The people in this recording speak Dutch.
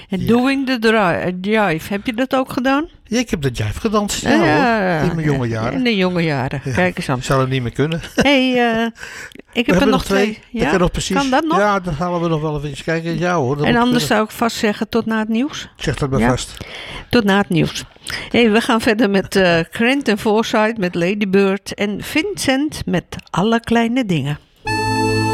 En Doing the Jive, heb je dat ook gedaan? Ja, ik heb de jive gedanst. Ja, hoor, in mijn jonge jaren. In de jonge jaren. Ja, Kijk eens aan. Ik zou het niet meer kunnen. Ik heb er nog twee. Ja? Nog precies. Kan dat nog? Ja, dan gaan we nog wel even kijken. Ja hoor. En anders zou ik vast zeggen tot na het nieuws. Zeg dat maar vast. Tot na het nieuws. We gaan verder met Grant en Forsyth met Lady Bird en Vincent met Alle Kleine Dingen.